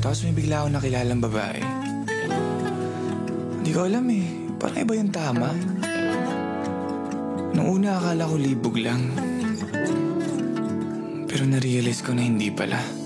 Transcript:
Tapos may bigla akong nakilalang babae. Hindi ko alam eh. Parang iba yung tama. Nung una akala ko libog lang. Pero na-realize ko na hindi pala.